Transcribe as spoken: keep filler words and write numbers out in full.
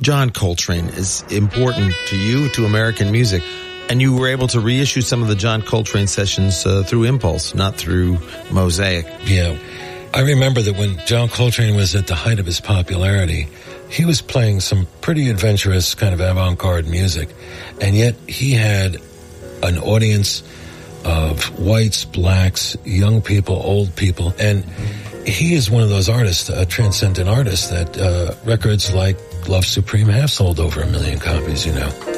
John Coltrane is important to you, to American music. And you were able to reissue some of the John Coltrane sessions uh, through Impulse, not through Mosaic. Yeah. I remember that when John Coltrane was at the height of his popularity, he was playing some pretty adventurous kind of avant-garde music. And yet he had an audience of whites, blacks, young people, old people. And he is one of those artists, a transcendent artist, that uh, records like Love Supreme have sold over a million copies, you know.